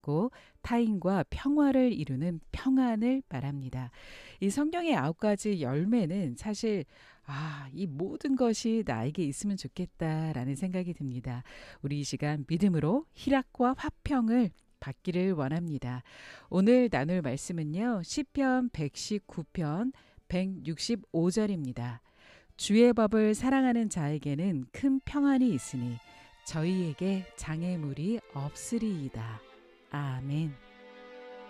받고 타인과 평화를 이루는 평안을 말합니다. 이 성경의 9가지 열매는 사실 이 모든 것이 나에게 있으면 좋겠다라는 생각이 듭니다. 우리 이 시간 믿음으로 희락과 화평을 받기를 원합니다. 오늘 나눌 말씀은요. 시편 119편 165절입니다. 주의 법을 사랑하는 자에게는 큰 평안이 있으니 저희에게 장애물이 없으리이다. 아멘.